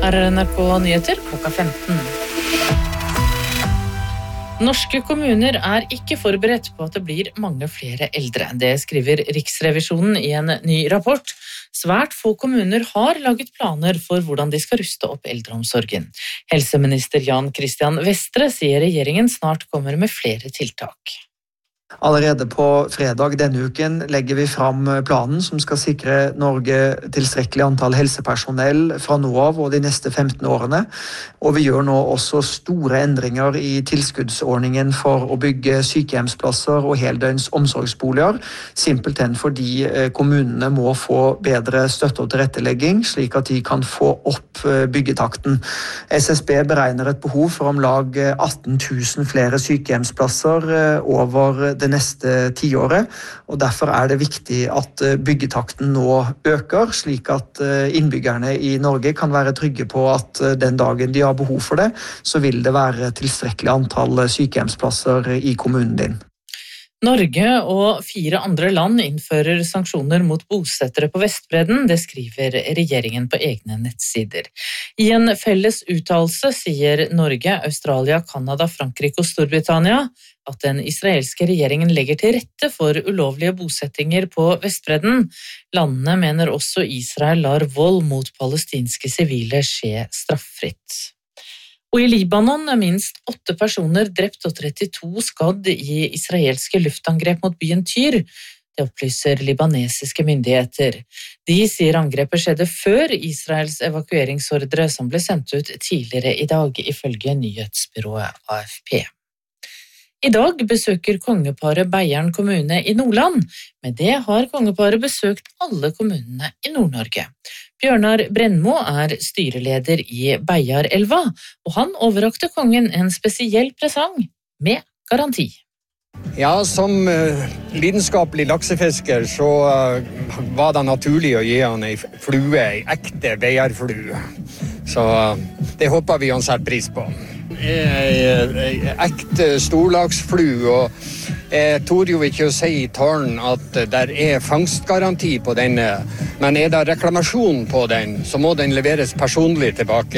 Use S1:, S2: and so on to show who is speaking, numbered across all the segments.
S1: Her er NRK Nyheter klokka 15. Norske kommuner er ikke forberedt på at det blir mange flere eldre. Det skriver Riksrevisjonen i en ny rapport. Svært få kommuner har laget planer for hvordan de skal ruste opp eldreomsorgen. Helseminister Jan Christian Vestre sier regjeringen snart kommer med flere tiltak.
S2: Allerede på fredag denne uken legger vi fram planen som skal sikre Norge tilstrekkelig antall helsepersonell fra nå av og de neste 15 årene. Og vi gjør nå også store endringer i tilskuddsordningen for å bygge sykehjemsplasser og heldøgns omsorgsboliger, simpelthen fordi kommunene må få bedre støtte og tilrettelegging, slik at de kan få opp byggetakten. SSB beregner et behov for om lag 18 000 flere sykehjemsplasser over det neste 10 året, og derfor er det viktig at byggetakten nå øker, slik at innbyggerne i Norge kan være trygge på at den dagen de har behov for det, så vil det være tilstrekkelig antall sykehjemsplasser i kommunen din.
S1: Norge og 4 andre land innfører sanksjoner mot bosettere på Vestbredden, det skriver regjeringen på egne nettsider. I en felles uttalelse sier Norge, Australia, Kanada, Frankrike og Storbritannia at den israelske regjeringen legger til rette for ulovlige bosettinger på Vestbredden. Landene mener også Israel lar vold mot palestinske sivile skje straffritt. Og i Libanon er minst 8 personer drept og 32 skadd i israelske luftangrep mot byen Tyr. Det opplyser libanesiske myndigheter. De sier angrepet skjedde før Israels evakueringsordre som ble sendt ut tidligere i dag, ifølge nyhetsbyrået AFP. I dag besøker kongeparet Beiarn kommune i Nordland. Med det har kongeparet besøkt alle kommunene i Nord-Norge. Bjørnar Brennmo er styreleder i Beiarelva, og han overrakte kongen en spesiell presang med garanti.
S3: Ja, som lidenskapelig laksefisker så var det naturlig å gi han en flue, en ekte Beiarflue. Så det håper vi han setter pris på. En ekte storlagsflue, og jeg torde jo ikke å si i talen at der er fangstgaranti på denne, men er det reklamasjon på den, så må den leveres personlig tilbake.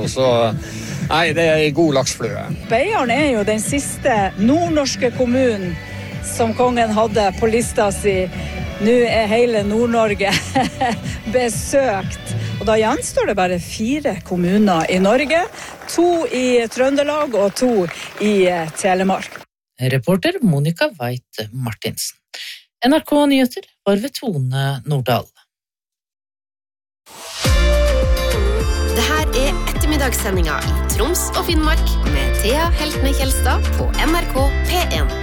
S3: Nei, det er en god laksflue.
S4: Beiarn er jo den siste nordnorske kommunen som kongen hadde på lista si. Nå er hele Nord-Norge besøkt. Og da gjenstår det bare 4 kommuner i Norge, 2 i Trøndelag og 2 i Telemark.
S1: Reporter Monica Veit Martinsen. NRK Nyheter var ved Tone Nordahl.
S5: Det her er ettermiddagssendinga i Troms og Finnmark med Thea Heltne Kjelstad på NRK P1.